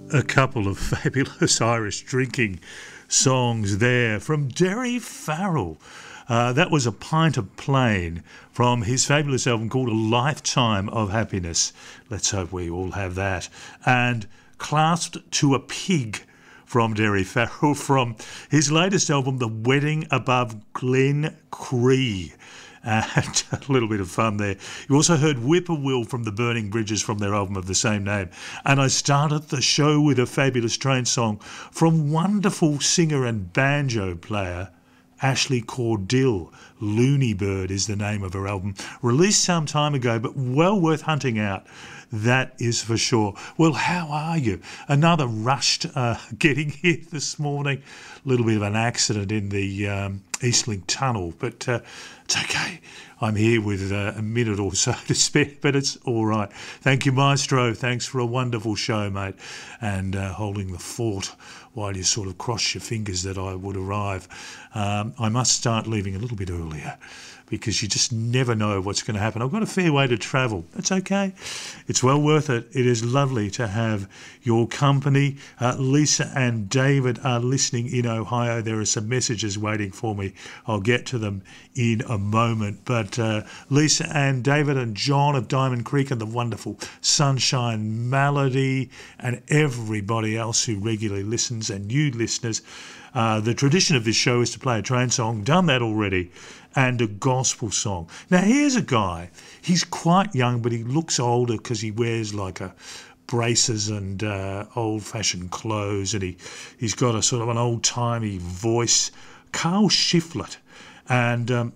A couple of fabulous Irish drinking songs there from Derry Farrell. That was A Pint of Plain from his fabulous album called A Lifetime of Happiness. Let's hope we all have that. And Clasped to a Pig from Derry Farrell from his latest album, The Wedding Above Glen Cree. And a little bit of fun there. You also heard Whippoorwill from the Burning Bridges from their album of the same name. And I started the show with a fabulous train song from wonderful singer and banjo player Ashley Cordill. Looney Bird is the name of her album. Released some time ago, but well worth hunting out. That is for sure. Well, how are you? Another rushed getting here this morning. A little bit of an accident in the Eastlink Tunnel, but it's okay. I'm here with a minute or so to spare, but it's all right. Thank you, Maestro. Thanks for a wonderful show, mate, and holding the fort while you sort of cross your fingers that I would arrive. I must start leaving a little bit earlier because you just never know what's going to happen. I've got a fair way to travel. That's okay. It's well worth it. It is lovely to have your company. Lisa and David are listening in Ohio. There are some messages waiting for me. I'll get to them in a moment. But Lisa and David and John of Diamond Creek and the wonderful Sunshine Melody and everybody else who regularly listens and new listeners. The tradition of this show is to play a train song, done that already, and a gospel song. Now here's a guy, he's quite young but he looks older because he wears like a braces and old-fashioned clothes, and he's got a sort of an old-timey voice. Carl Shiflett, and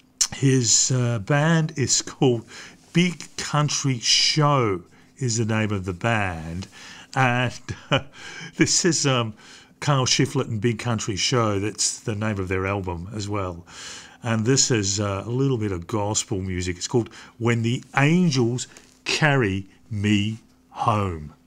his band is called Big Country Show is the name of the band, and this is Carl Shiflett and Big Country Show. That's the name of their album as well. And this is a little bit of gospel music. It's called When the Angels Carry Me Home.